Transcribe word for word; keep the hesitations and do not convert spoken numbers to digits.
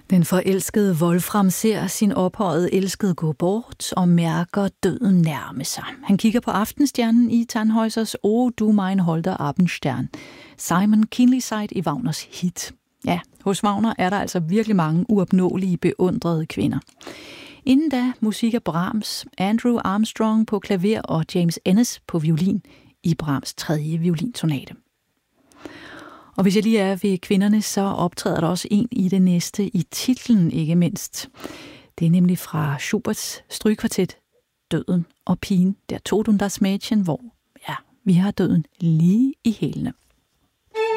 Den forelskede Wolfram ser sin ophøjede elskede gå bort og mærker døden nærme sig. Han kigger på aftenstjernen i Tannhäusers O du mein holder Abendstern. Simon Kinleyside i Wagners hit. Ja, hos Wagner er der altså virkelig mange uopnåelige beundrede kvinder. Inden da musik af Brahms, Andrew Armstrong på klaver og James Ennis på violin i Brahms tredje violinsonate. Og hvis jeg lige er ved kvinderne, så optræder der også en i det næste, i titlen ikke mindst. Det er nemlig fra Schuberts strygekvartet Døden og pigen, der Tod und das Mädchen, hvor ja, vi har døden lige i hælene.